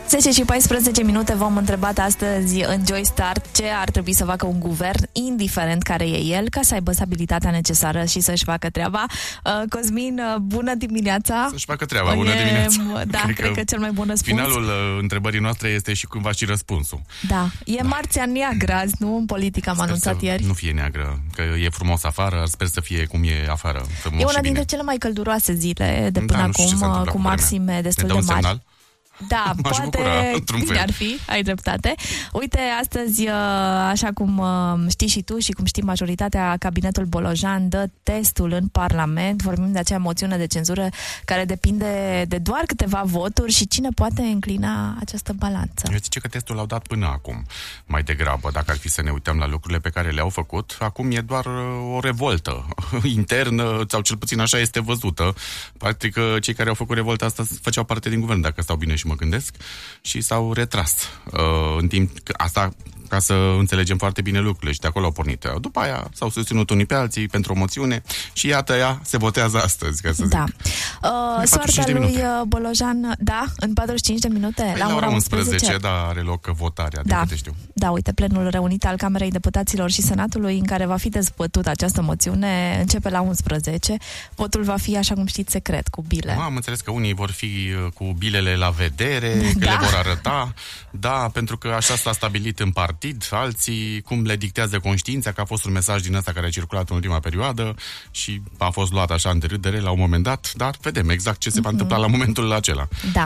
10 și 14 minute v-am întrebat astăzi în Joy Start ce ar trebui să facă un guvern, indiferent care e el, ca să aibă stabilitatea necesară și să-și facă treaba. Cosmin, bună dimineața! Să-și facă treaba, bună dimineața! Da, cred că cel mai bun răspuns. Finalul întrebării noastre este și cumva și răspunsul. Da, e marțea neagră azi, nu? În politică am anunțat ieri. Nu fie neagră, că e frumos afară, sper să fie cum e afară. E una dintre cele mai călduroase zile de până acum, cu maxime destul de mari. Semnal? Da, poate bine ar fi, ai dreptate. Uite, astăzi, așa cum știi și tu și cum știi majoritatea, cabinetul Bolojan dă testul în Parlament. Vorbim de acea moțiune de cenzură care depinde de doar câteva voturi și cine poate înclina această balanță. Eu zice că testul l-au dat până acum, mai degrabă, dacă ar fi să ne uităm la lucrurile pe care le-au făcut. Acum e doar o revoltă internă, sau cel puțin așa este văzută. Practic, cei care au făcut revolta asta făceau parte din guvern, dacă stau bine și mă gândesc, și s-au retras. În timp asta, ca să înțelegem foarte bine lucrurile, și de acolo au pornit. După aia s-au susținut unii pe alții pentru o moțiune și iată, ea se votează astăzi, ca să zic. Da. Soarta lui Bolojan, da, în 45 de minute, la ora 11, da, are loc votarea, din câte știu. Da, uite, plenul reunit al Camerei Deputaților și Senatului, în care va fi dezbătută această moțiune, începe la 11. Votul va fi, așa cum știți, secret, cu bile. Am înțeles că unii vor fi cu bilele la vedere, că le vor arăta, da, pentru că așa s-a stabilit în partid, alții cum le dictează conștiința, că a fost un mesaj din asta care a circulat în ultima perioadă și a fost luat așa în derâdere la un moment dat, dar vedem exact ce se va întâmpla la momentul acela. Da.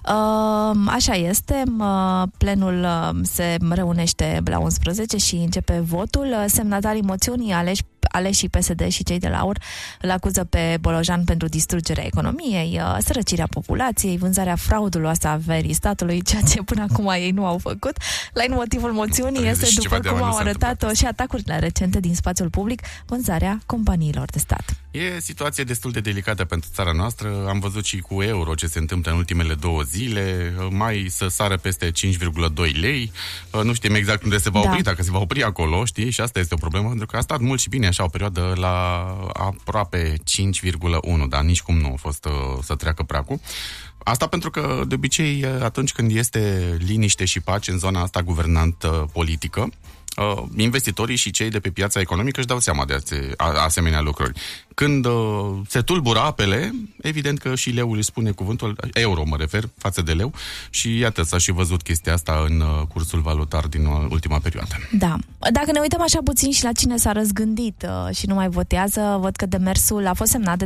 Așa este, plenul se reunește la 11 și începe votul. Semnatarii moțiunii aleșii PSD și cei de la AUR îl acuză pe Bolojan pentru distrugerea economiei, sărăcirea populației, vânzarea frauduloasă a averii statului, ceea ce până acum ei nu au făcut. La motivul moțiunii este, după cum au arătat-o și atacurile recente din spațiul public, vânzarea companiilor de stat. E situație destul de delicată pentru țara noastră. Am văzut și cu euro ce se întâmplă în ultimele 2 zile, mai să sară peste 5,2 lei. Nu știm exact unde se va opri, dacă se va opri acolo, știi? Și asta este o problemă, pentru că a stat mult și bine așa o perioadă la aproape 5,1, dar nici cum nu a fost să treacă pragul. Asta pentru că, de obicei, atunci când este liniște și pace în zona asta guvernantă politică, investitorii și cei de pe piața economică își dau seama de asemenea lucruri. Când se tulbură apele, evident că și leul își spune cuvântul, euro mă refer, față de leu, și iată, s-a și văzut chestia asta în cursul valutar din ultima perioadă. Da. Dacă ne uităm așa puțin și la cine s-a răzgândit și nu mai votează, văd că demersul a fost semnat de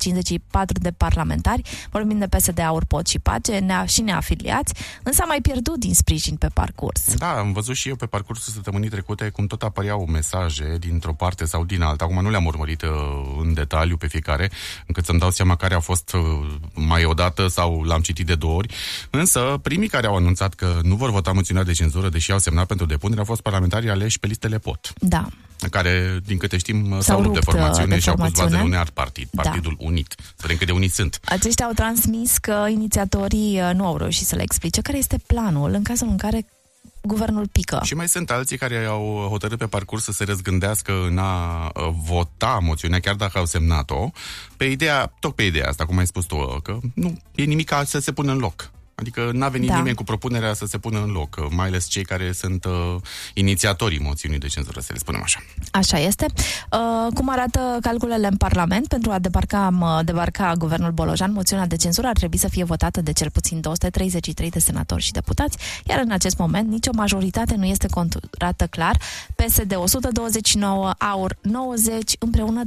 254 de parlamentari, vorbim de PSD, AUR, POT și PACE, și neafiliați, însă a mai pierdut din sprijin pe parcurs. Da, am văzut și eu pe parcursul săptămânii trecute cum tot apăreau mesaje dintr-o parte sau din alta. Acum nu le-am urmărit în detaliu pe fiecare, încât să-mi dau seama care a fost mai odată sau l-am citit de 2 ori. Însă, primii care au anunțat că nu vor vota moțiunea de cenzură, deși au semnat pentru depunere, au fost parlamentarii aleși pe listele POT. Da. Care, din câte știm, s-au rupt de formațiune și au pus bazele unui alt partid, Partidul Unit. Să vedem cât de uniți sunt. Aceștia au transmis că inițiatorii nu au reușit să le explice care este planul în cazul în care guvernul pică. Și mai sunt alții care au hotărât pe parcurs să se răzgândească în a vota moțiunea, chiar dacă au semnat-o, pe ideea asta, cum ai spus tu, că nu e nimic să se pună în loc. Adică n-a venit nimeni cu propunerea să se pună în loc, mai ales cei care sunt inițiatorii moțiunii de cenzură, să le spunem așa. Așa este. Cum arată calculele în Parlament, pentru a debarca guvernul Bolojan, moțiunea de cenzură ar trebui să fie votată de cel puțin 233 de senatori și deputați, iar în acest moment nicio majoritate nu este conturată clar. PSD 129, AUR 90, împreună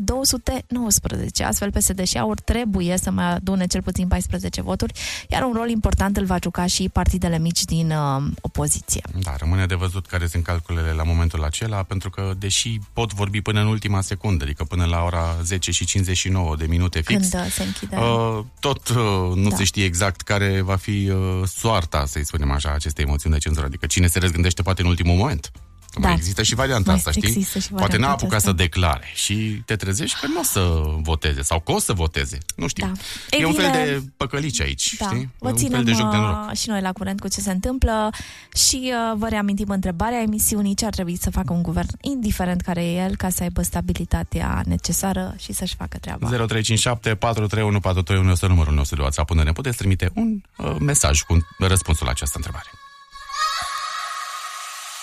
219. Astfel PSD și AUR trebuie să mai adune cel puțin 14 voturi, iar un rol important îl va juca și partidele mici din opoziție. Da, rămâne de văzut care sunt calculele la momentul acela, pentru că, deși pot vorbi până în ultima secundă, adică până la ora 10 și 59 de minute fix, când se închide. Tot nu se știe exact care va fi soarta, să-i spunem așa, acestei moțiuni de cenzură, adică cine se răzgândește poate în ultimul moment. Da. Există și varianta asta, știi? Poate n-a apucat asta să declare și te trezești că nu o să voteze sau că o să voteze. Nu știu. Da. E un fel de păcălici aici, știi? Vă un ținem fel de joc de noroc. și noi la curent cu ce se întâmplă și vă reamintim întrebarea emisiunii: ce ar trebui să facă un guvern, indiferent care e el, ca să aibă stabilitatea necesară și să-și facă treaba. 0357 431 431 este numărul nostru de WhatsApp, unde ne puteți trimite un mesaj cu răspunsul la această întrebare.